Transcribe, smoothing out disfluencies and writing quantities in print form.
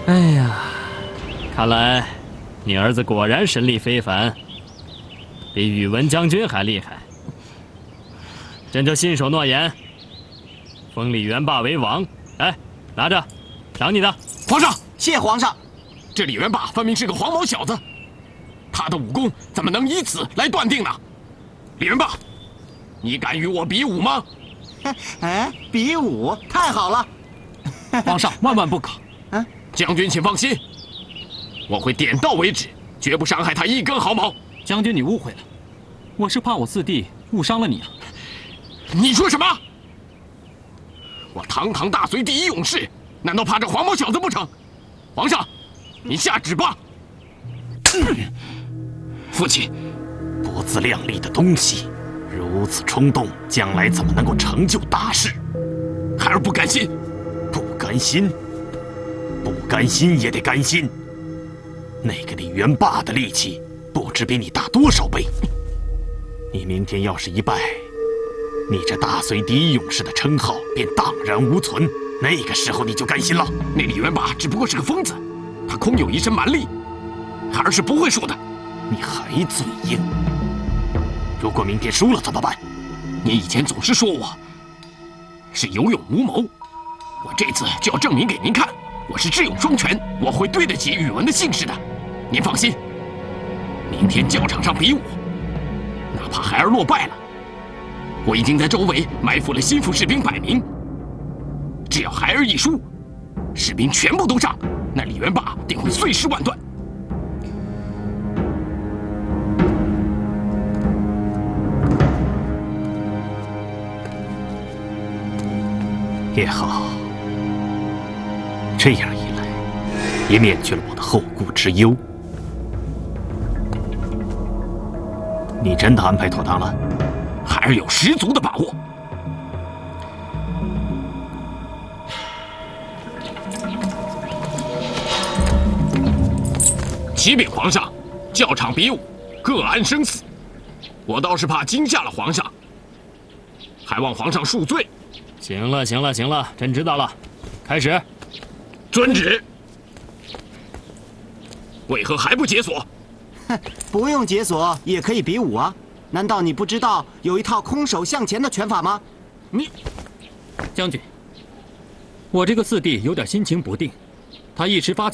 哎呀，看来你儿子果然神力非凡，比宇文将军还厉害。朕就信守诺言，封李元霸为王。哎，拿着，赏你的。 皇上， 谢皇上。 这李元霸分明是个黄毛小子，他的武功怎么能以此来断定呢？李元霸，你敢与我比武吗？ 哎，比武太好了！ 皇上万万不可。将军请放心，我会点到为止，绝不伤害他一根毫毛。 将军，你误会了，我是怕我四弟误伤了你啊。 你说什么？我堂堂大隋第一勇士，难道怕这黄毛小子不成？皇上，你下旨吧。父亲， 不自量力的东西，如此冲动，将来怎么能够成就大事？ 孩儿不甘心， 不甘心，不甘心也得甘心。那个李元霸的力气，不知比你大多少倍。你明天要是一败，你这大隋第一勇士的称号便荡然无存。那个时候你就甘心了？ 那李元霸只不过是个疯子，他空有一身蛮力，孩儿是不会输的。 你还嘴硬？如果明天输了怎么办？ 你以前总是说我是有勇无谋，我这次就要证明给您看，我是智勇双全，我会对得起宇文的姓氏的。您放心，明天教场上比武，哪怕孩儿落败了，我已经在周围埋伏了心腹士兵100名。只要孩儿一输，士兵全部都上，那李元霸定会碎尸万段。 也好，这样一来，也免去了我的后顾之忧。你真的安排妥当了？ 孩儿有十足的把握。启禀皇上，教场比武，各安生死。我倒是怕惊吓了皇上，还望皇上恕罪。 行了，行了，行了，朕知道了。开始。 遵旨。为何还不解锁？ 哼，不用解锁也可以比武啊！难道你不知道有一套空手向前的拳法吗？ 你，将军，我这个四弟有点心情不定，他一时发起